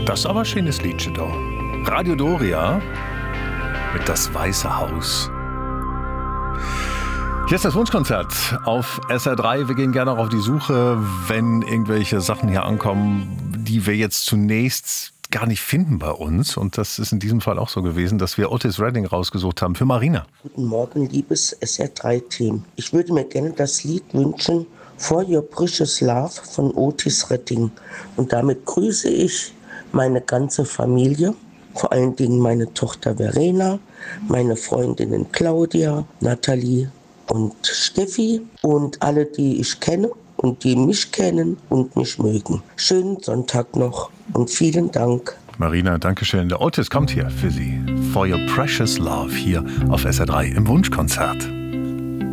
Das ist aber ein schönes Liedchen da. Radio Doria mit Das Weiße Haus. Hier ist das Wunschkonzert auf SR3. Wir gehen gerne auch auf die Suche, wenn irgendwelche Sachen hier ankommen, die wir jetzt zunächst gar nicht finden bei uns. Und das ist in diesem Fall auch so gewesen, dass wir Otis Redding rausgesucht haben für Marina. Guten Morgen, liebes SR3-Team. Ich würde mir gerne das Lied wünschen, For Your Precious Love von Otis Redding. Und damit grüße ich meine ganze Familie, vor allen Dingen meine Tochter Verena, meine Freundinnen Claudia, Nathalie und Steffi und alle, die ich kenne und die mich kennen und mich mögen. Schönen Sonntag noch und vielen Dank. Marina, danke schön. Der Otis kommt hier für Sie. For Your Precious Love hier auf SR3 im Wunschkonzert.